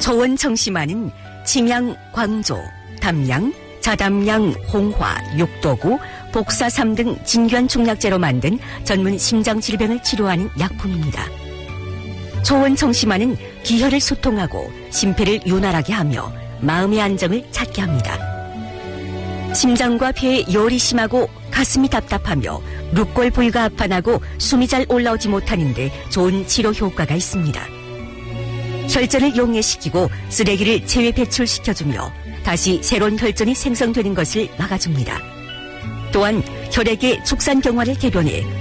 초원청심환은 침양, 광조, 담양, 자담양, 홍화, 육도구, 복사삼 등 진균총약제로 만든 전문 심장질병을 치료하는 약품입니다. 초원청심환은 기혈을 소통하고 심폐를 윤활하게 하며 마음의 안정을 찾게 합니다. 심장과 폐에 열이 심하고 가슴이 답답하며 룻골 부위가 아파나고 숨이 잘 올라오지 못하는데 좋은 치료 효과가 있습니다. 혈전을 용해시키고 쓰레기를 체외 배출시켜주며 다시 새로운 혈전이 생성되는 것을 막아줍니다. 또한 혈액의 축산경화를 개변해